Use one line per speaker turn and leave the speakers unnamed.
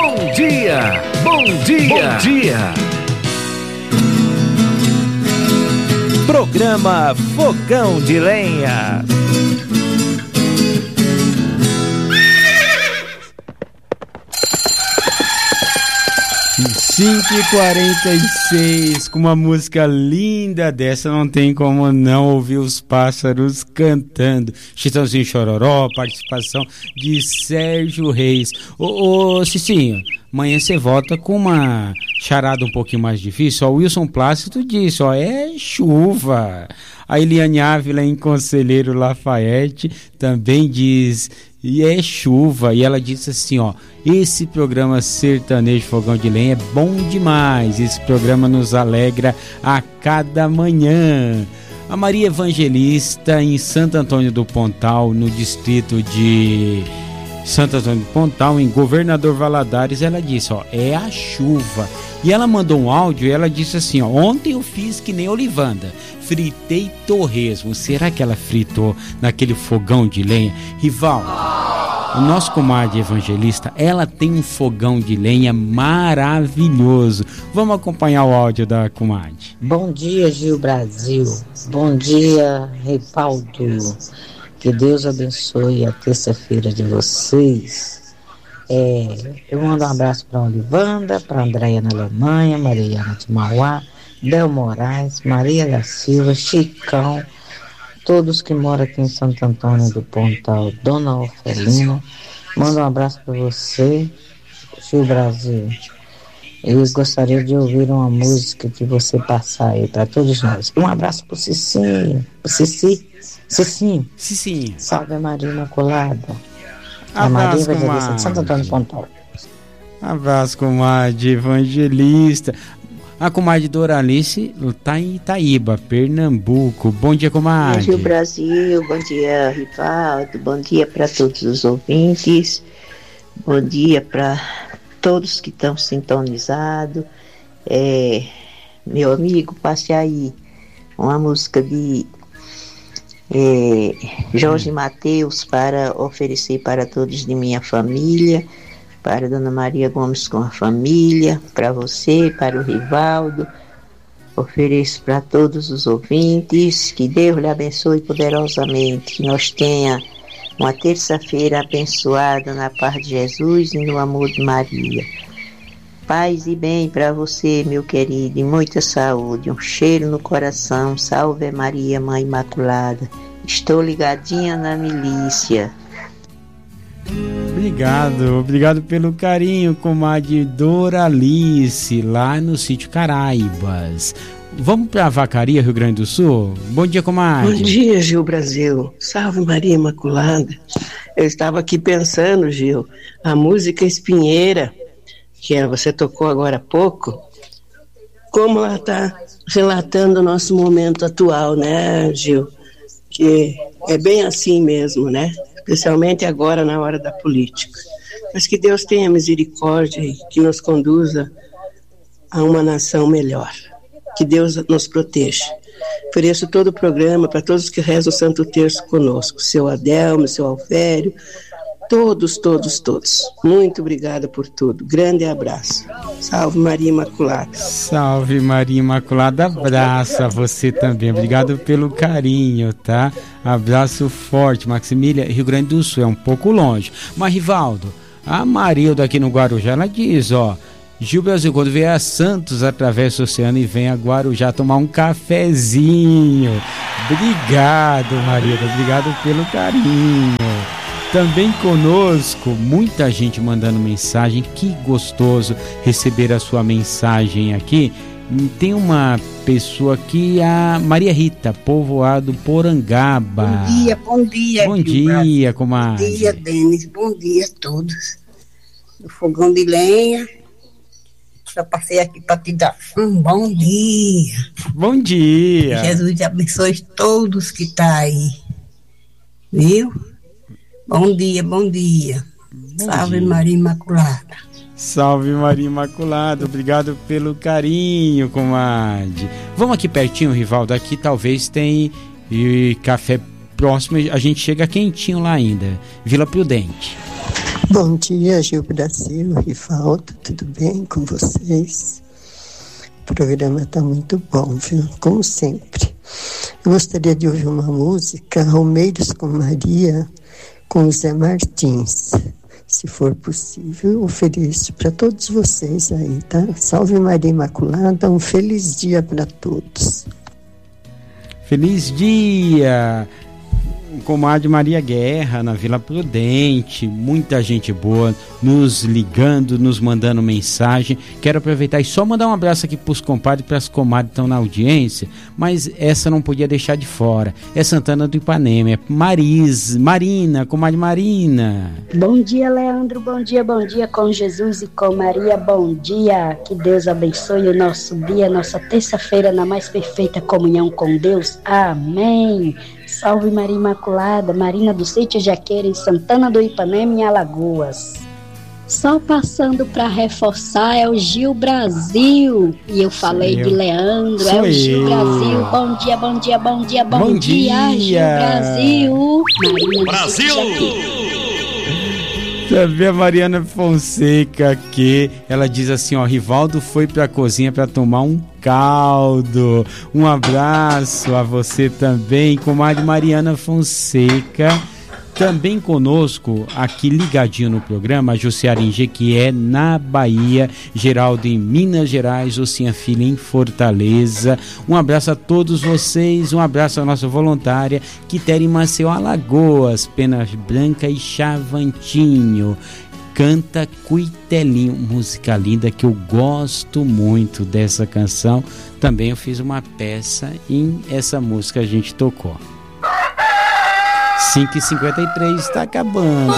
Bom dia, bom dia, bom dia. Programa Fogão de Lenha.
5h46, com uma música linda dessa, não tem como não ouvir os pássaros cantando. Chitãozinho Chororó, participação de Sérgio Reis. Ô Cicinho, amanhã você volta com uma charada um pouquinho mais difícil. O Wilson Plácido disse, é chuva. A Eliane Ávila, em Conselheiro Lafayette, também diz... E é chuva, e ela disse assim, esse programa Sertanejo Fogão de Lenha é bom demais, esse programa nos alegra a cada manhã. A Maria Evangelista, em Santo Antônio do Pontal, no distrito de Santo Antônio do Pontal, em Governador Valadares, ela disse, é a chuva. E ela mandou um áudio e ela disse assim, ontem eu fiz que nem Olivanda, fritei torresmo. Será que ela fritou naquele fogão de lenha? Rival, o nosso comadre Evangelista, ela tem um fogão de lenha maravilhoso. Vamos acompanhar o áudio da comadre.
Bom dia, Gil Brasil. Bom dia, Ripaldo. Que Deus abençoe a terça-feira de vocês. Eu mando um abraço para a Olivanda, para a Andréia na Alemanha, Mariana de Mauá, Del Moraes, Maria da Silva, Chicão, todos que moram aqui em Santo Antônio do Pontal, Dona Ofelina. Mando um abraço para você, Gil Brasil. Eu gostaria de ouvir uma música que você passar aí para todos nós. Um abraço para o Cicinho,
Cicinho.
Salve a Maria Imaculada. A
Abraço,
Maria Evangelista de Santo Antônio do Pontal.
Abraço, comadre Evangelista. A comadre Doralice está em Itaíba, Pernambuco. Bom dia, comadre.
Bom dia, Brasil. Bom dia, Rivaldo. Bom dia para todos os ouvintes. Bom dia para todos que estão sintonizados. Meu amigo, passe aí uma música de Jorge Mateus para oferecer para todos de minha família, para Dona Maria Gomes com a família, para você, para o Rivaldo. Ofereço para todos os ouvintes, que Deus lhe abençoe poderosamente, que nós tenha uma terça-feira abençoada na paz de Jesus e no amor de Maria. Paz e bem para você, meu querido, e muita saúde, um cheiro no coração. Salve Maria, Mãe Imaculada. Estou ligadinha na milícia.
Obrigado pelo carinho, comadre Doralice, lá no sítio Caraíbas. Vamos para Vacaria, Rio Grande do Sul? Bom dia, comadre.
Bom dia, Gil Brasil. Salve Maria Imaculada. Eu estava aqui pensando, Gil, a música Espinheira, que você tocou agora há pouco, como ela está relatando o nosso momento atual, né, Gil? Que é bem assim mesmo, né? Especialmente agora na hora da política. Mas que Deus tenha misericórdia e que nos conduza a uma nação melhor. Que Deus nos proteja. Ofereço todo o programa para todos que rezam o Santo Terço conosco. Seu Adelmo, seu Alfério, todos. Muito obrigada por tudo. Grande abraço. Salve Maria Imaculada.
Salve Maria Imaculada. Abraço a você também. Obrigado pelo carinho, tá? Abraço forte. Maximília, Rio Grande do Sul, é um pouco longe. Mas, Rivaldo, a Marilda aqui no Guarujá, ela diz, Gil Brasil, quando vier a Santos, atravessa o oceano e vem a Guarujá tomar um cafezinho. Obrigado, Marilda. Obrigado pelo carinho. Também conosco, muita gente mandando mensagem. Que gostoso receber a sua mensagem aqui. Tem uma pessoa aqui, a Maria Rita, povoado Porangaba.
Bom dia.
Bom dia, comadre.
Bom dia, Denis. Bom dia a todos. Do Fogão de Lenha. Só passei aqui para te dar um bom dia.
Bom dia.
Jesus abençoe todos que estão aí. Viu? Bom dia. Salve Maria Imaculada.
Salve Maria Imaculada. Obrigado pelo carinho, comadre. Vamos aqui pertinho, Rivaldo. Aqui talvez tem café próximo. A gente chega quentinho lá ainda. Vila Prudente.
Bom dia, Gil Brasil, Rivaldo, tudo bem com vocês? O programa está muito bom, viu? Como sempre. Eu gostaria de ouvir uma música, Romeiros com Maria, com Zé Martins. Se for possível, ofereço para todos vocês aí, tá? Salve Maria Imaculada, um feliz dia para todos.
Feliz dia! Comadre Maria Guerra, na Vila Prudente, muita gente boa nos ligando, nos mandando mensagem. Quero aproveitar e só mandar um abraço aqui para os compadres e para as comadres que estão na audiência, mas essa não podia deixar de fora. É Santana do Ipanema, é Marina, comadre Marina.
Bom dia, Leandro, bom dia com Jesus e com Maria, bom dia. Que Deus abençoe o nosso dia, nossa terça-feira na mais perfeita comunhão com Deus. Amém. Salve Maria Imaculada, Marina do Sítio Jaqueira, em Santana do Ipanema, em Alagoas. Só passando para reforçar, é o Gil Brasil. E eu falei de Leandro, é o Gil Brasil. Bom dia, bom dia, bom dia, bom dia, Gil Brasil. Marina
Brasil!
Também a Mariana Fonseca aqui, ela diz assim, ó, Rivaldo foi pra cozinha para tomar um caldo. Um abraço a você também, comadre Mariana Fonseca. Também conosco, aqui ligadinho no programa, a Jussiara em Jequié, na Bahia, Geraldo em Minas Gerais, Ocinha Filha em Fortaleza. Um abraço a todos vocês, um abraço à nossa voluntária, Quitéria em Maceió, Alagoas, Penas Branca e Chavantinho. Canta Cuitelinho, música linda que eu gosto muito dessa canção. Também eu fiz uma peça em essa música a gente tocou. 5h53, está acabando.